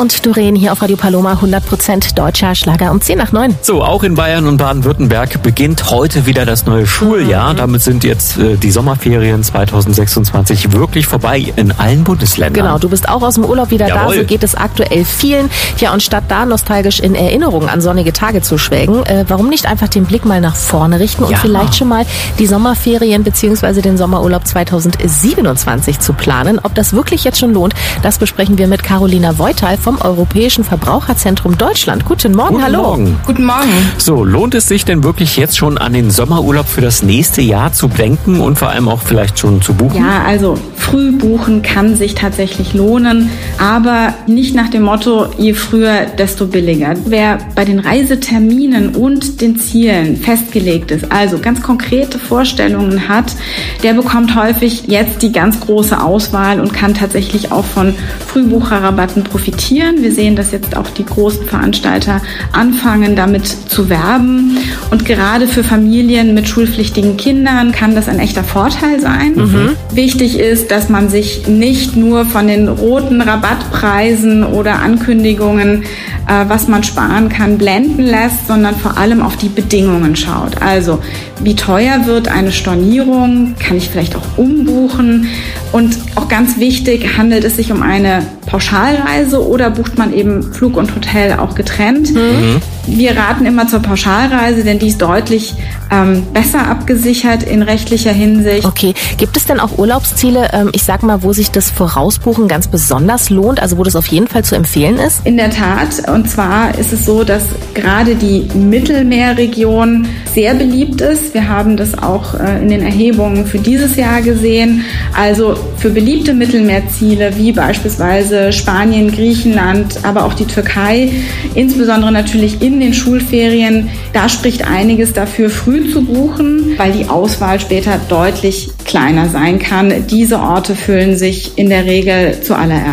und Doreen hier auf Radio Paloma, 100% deutscher Schlager um 8:50. So, auch in Bayern und Baden-Württemberg beginnt heute wieder das neue Schuljahr. Damit sind jetzt die Sommerferien 2026 wirklich vorbei in allen Bundesländern. Genau, du bist auch aus dem Urlaub wieder Jawohl. da, so geht es aktuell vielen. Ja, und statt da nostalgisch in Erinnerung an sonnige Tage zu schwelgen, warum nicht einfach den Blick mal nach vorne richten und vielleicht schon mal die Sommerferien bzw. den Sommerurlaub 2027 zu planen. Ob das wirklich jetzt schon lohnt, das besprechen wir mit Carolina Voital vom Europäischen Verbraucherzentrum Deutschland. Guten Morgen, hallo. Morgen. Guten Morgen. So, lohnt es sich denn wirklich jetzt schon an den Sommerurlaub für das nächste Jahr zu denken und vor allem auch vielleicht schon zu buchen? Ja, also früh buchen kann sich tatsächlich lohnen, aber nicht nach dem Motto, je früher, desto billiger. Wer bei den Reiseterminen und den Zielen festgelegt ist, also ganz konkrete Vorstellungen hat, der bekommt häufig jetzt die ganz große Auswahl und kann tatsächlich auch von Frühbucherrabatten profitieren. Wir sehen, dass jetzt auch die großen Veranstalter anfangen, damit zu werben. Und gerade für Familien mit schulpflichtigen Kindern kann das ein echter Vorteil sein. Wichtig ist, dass man sich nicht nur von den roten Rabattpreisen oder Ankündigungen, was man sparen kann, blenden lässt, sondern vor allem auf die Bedingungen schaut. Also, wie teuer wird eine Stornierung? Kann ich vielleicht auch umbuchen? Und auch ganz wichtig, handelt es sich um eine Pauschalreise oder bucht man eben Flug und Hotel auch getrennt? Wir raten immer zur Pauschalreise, denn die ist deutlich besser abgesichert in rechtlicher Hinsicht. Okay, gibt es denn auch Urlaubsziele, ich sag mal, wo sich das Vorausbuchen ganz besonders lohnt, also wo das auf jeden Fall zu empfehlen ist? In der Tat, und zwar ist es so, dass gerade die Mittelmeerregion sehr beliebt ist. Wir haben das auch in den Erhebungen für dieses Jahr gesehen. Also für beliebte Mittelmeerziele wie beispielsweise Spanien, Griechenland, aber auch die Türkei, insbesondere natürlich in den Schulferien, da spricht einiges dafür, früh zu buchen, weil die Auswahl später deutlich kleiner sein kann. Diese Orte füllen sich in der Regel zuallererst.